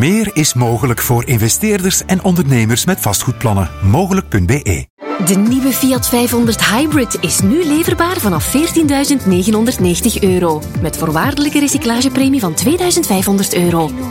Meer is mogelijk voor investeerders en ondernemers met vastgoedplannen. Mogelijk.be. De nieuwe Fiat 500 Hybrid is nu leverbaar vanaf €14.990. Met voorwaardelijke recyclagepremie van €2.500.